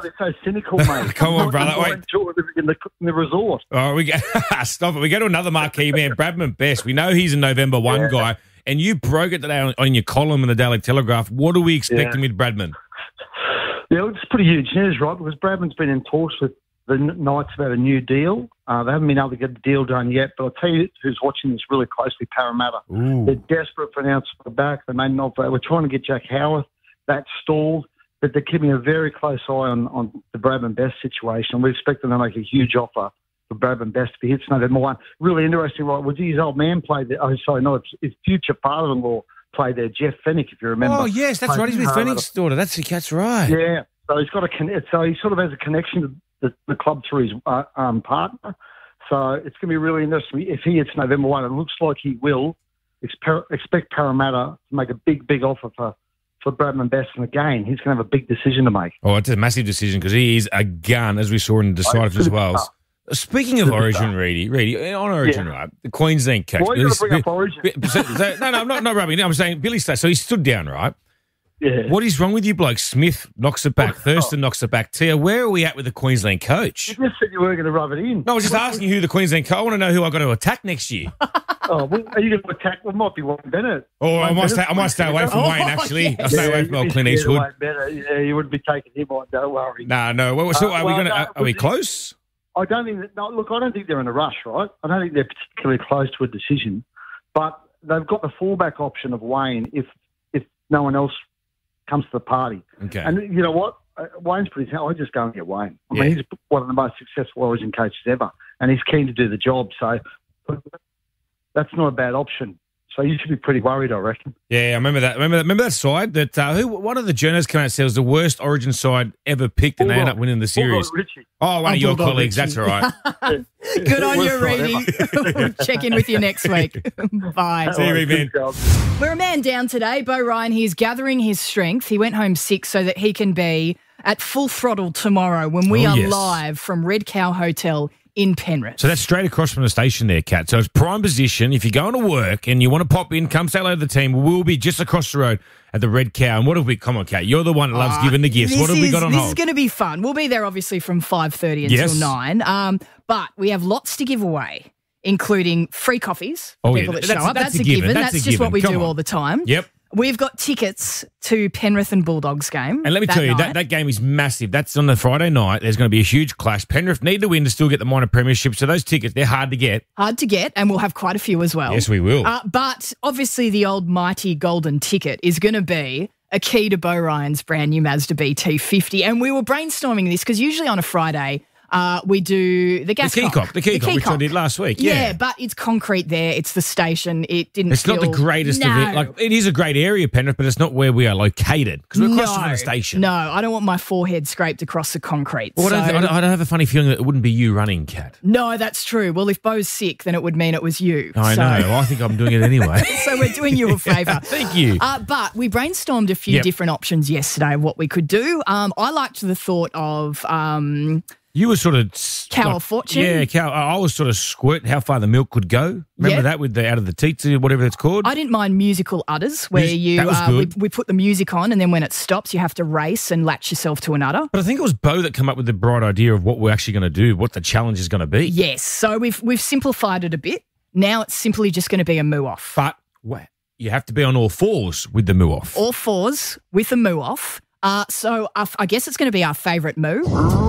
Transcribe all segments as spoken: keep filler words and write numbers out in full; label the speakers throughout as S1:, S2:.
S1: they're so cynical, mate.
S2: Come on, brother. Wait.
S1: In the, in the resort.
S2: Oh, we go, stop it. We go to another marquee man, Bradman Best. We know he's a November one yeah. guy, and you broke it today on, on your column in the Daily Telegraph. What are we expecting yeah. with Bradman?
S1: Yeah, it's pretty huge news, right? Because Bradman's been in talks with the Knights about a new deal. Uh, they haven't been able to get the deal done yet, but I'll tell you who's watching this really closely, Parramatta.
S2: Ooh.
S1: They're desperate for an outside back. They made an offer. We're trying to get Jack Howarth. That's stalled, but they're keeping a very close eye on, on the Bradman Best situation. We expect them to make a huge offer for Bradman Best to be hit November one. Really interesting, right? Was his old man played there? Oh, sorry, no, it's his future father-in-law played there, Jeff Fennick, if you remember.
S2: Oh, yes, that's right. He's with Fennick's daughter. That's, that's right.
S1: Yeah, so he's got a con- so he sort of has a connection to the, the club through his uh, um, partner. So it's going to be really interesting. If he hits November one, it looks like he will. Expect Parramatta to make a big, big offer for, for Bradman Best. And again, he's going to have a big decision to make.
S2: Oh, it's a massive decision because he is a gun, as we saw in the Deciders as well. Speaking of Origin, Reedy, Reedy, on Origin, yeah. right, the Queensland coach.
S1: Why are you going to bring up Origin?
S2: So, so, no, no, I'm not, not rubbing it. I'm saying Billy Stay. So he stood down, right?
S1: Yeah.
S2: What is wrong with you, bloke? Smith knocks it back. Thurston knocks it back. Tia, where are we at with the Queensland coach?
S1: You just said you were going to rub it in.
S2: No, I was just asking who the Queensland coach. I want to know who I got to attack next year.
S1: Oh, well, are you going to attack? Well, it might be Wayne Bennett.
S2: Oh,
S1: Wayne
S2: I might
S1: Bennett.
S2: stay. I might stay away from
S1: oh,
S2: Wayne. Actually,
S1: yes.
S2: I'll stay
S1: yeah,
S2: away from old Clint Eastwood.
S1: Wayne Bennett. Yeah, you wouldn't be taking him on. Don't worry.
S2: No, no. Well, so
S1: uh,
S2: are
S1: well,
S2: we going to?
S1: no,
S2: Are, are we close?
S1: I don't think. That, no, look, I don't think they're in a rush, right? I don't think they're particularly close to a decision, but they've got the fallback option of Wayne if if no one else comes to the party.
S2: Okay.
S1: And you know what? Uh, Wayne's pretty. I just go and get Wayne. I
S2: yeah.
S1: mean, he's one of the most successful Origin coaches ever, and he's keen to do the job. So that's not a bad option. So you should be pretty worried, I reckon.
S2: Yeah, I remember that. Remember that. Remember that side that uh, who? One of the journalists came out and said it was the worst Origin side ever picked, and Bulldog. They ended up winning the series. Oh, one
S3: oh,
S2: of your
S3: Bulldog
S2: colleagues.
S3: Richie.
S2: That's all right.
S3: Good on you, Reedy. We'll check in with you next week. Bye.
S2: See you, Reedy, man.
S3: We're a man down today. Beau Ryan, he's gathering his strength. He went home sick so that he can be at full throttle tomorrow when we
S2: oh,
S3: are
S2: yes.
S3: live from Red Cow Hotel in Penrith.
S2: So that's straight across from the station there, Kat. So it's prime position. If you're going to work and you want to pop in, come say hello to the team. We'll be just across the road at the Red Cow. And what have we... Come on, Kat. You're the one that loves uh, giving the gifts. What have
S3: is,
S2: we got on
S3: this
S2: hold?
S3: This is going to be fun. We'll be there, obviously, from five thirty until
S2: yes.
S3: nine. Um, but we have lots to give away, including free coffees for
S2: oh,
S3: people
S2: yeah.
S3: that
S2: that's,
S3: show up.
S2: That's,
S3: that's a
S2: given.
S3: given.
S2: That's,
S3: that's
S2: a
S3: just
S2: given.
S3: what we
S2: Come
S3: do
S2: on.
S3: all the time.
S2: Yep.
S3: We've got tickets to Penrith and Bulldogs game.
S2: And let me
S3: that
S2: tell you,
S3: night.
S2: that, that game is massive. That's on the Friday night. There's going to be a huge clash. Penrith need to win to still get the minor premiership. So those tickets, they're hard to get.
S3: Hard to get, and we'll have quite a few as well.
S2: Yes, we will.
S3: Uh, but obviously the old mighty golden ticket is going to be a key to Beau Ryan's brand new Mazda B T fifty. And we were brainstorming this because usually on a Friday, Uh, we do the gas
S2: The key
S3: cock.
S2: cock, the key
S3: the
S2: cock,
S3: key
S2: which
S3: cock.
S2: I did last week. Yeah.
S3: yeah, but it's concrete there. It's the station. It didn't
S2: It's
S3: feel...
S2: not the greatest
S3: no.
S2: of it. Like, it is a great area, Penrith, but it's not where we are located because we're across
S3: no,
S2: from the station.
S3: No, I don't want my forehead scraped across the concrete.
S2: Well,
S3: so...
S2: I, don't, I, don't, I don't have a funny feeling that it wouldn't be you running, Kat.
S3: No, that's true. Well, if Beau's sick, then it would mean it was you.
S2: I
S3: so...
S2: know. I think I'm doing it anyway.
S3: So we're doing you a favour.
S2: Thank you.
S3: Uh, but we brainstormed a few
S2: Yep.
S3: different options yesterday of what we could do. Um, I liked the thought of... Um,
S2: You were sort of...
S3: Cow
S2: like,
S3: of Fortune?
S2: Yeah, cow. I was sort of squirt how far the milk could go. Remember
S3: Yep.
S2: that with the out of the teats, whatever it's called?
S3: I didn't mind musical udders where
S2: Mus-
S3: you
S2: that was
S3: uh, we,
S2: good.
S3: we put the music on and then when it stops you have to race and latch yourself to an udder.
S2: But I think it was Beau that came up with the bright idea of what we're actually going to do, what the challenge is going to be.
S3: Yes, so we've we've simplified it a bit. Now it's simply just going to be a moo off.
S2: But wait, you have to be on all fours with the moo off.
S3: All fours with a moo off. Uh, so uh, I guess it's going to be our favourite moo.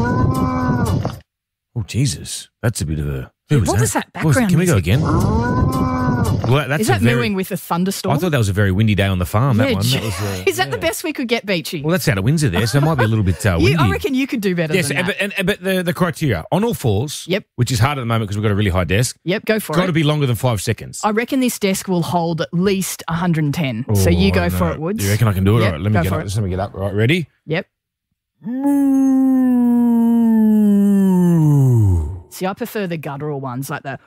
S2: Oh, Jesus. That's a bit of a... Who was
S3: What
S2: that?
S3: was that
S2: What was-
S3: background
S2: Can we go
S3: music?
S2: again? Well, that- that's
S3: Is that
S2: a very,
S3: mooing with a thunderstorm?
S2: I thought that was a very windy day on the farm, that
S3: Yeah,
S2: one.
S3: gee-
S2: That was, uh,
S3: Is that
S2: yeah.
S3: the best we could get, Beachy?
S2: Well, that's out of Windsor there, so it might be a little bit uh, windy.
S3: You, I reckon you could do better
S2: Yes,
S3: than
S2: and-
S3: that.
S2: but, and, but the, the criteria, on all fours,
S3: Yep.
S2: which is hard at the moment because we've got a really high desk,
S3: Yep, go for
S2: got
S3: it.
S2: to be longer than five seconds.
S3: I reckon this desk will hold at least one hundred ten. so you
S2: Oh,
S3: go
S2: I
S3: for
S2: know.
S3: it, Woods.
S2: You reckon I can do it?
S3: Yep,
S2: All right, let me
S3: go
S2: get
S3: for
S2: up.
S3: it.
S2: Just let me get up. All right, ready?
S3: Yep. See, I prefer the guttural ones, like the...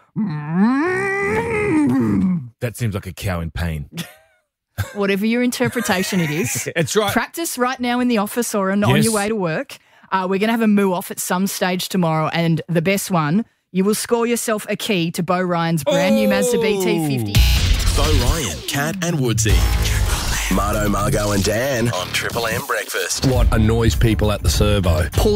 S2: That seems like a cow in pain.
S3: Whatever your interpretation it is.
S2: It's right.
S3: Practice right now in the office or on, on
S2: Yes.
S3: your way to work. Uh, we're going to have a moo off at some stage tomorrow, and the best one, you will score yourself a key to Beau Ryan's brand new Mazda B T fifty.
S4: Beau Ryan, Kat and Woodsy. Marto, Margo and Dan on Triple M Breakfast.
S5: What annoys people at the servo?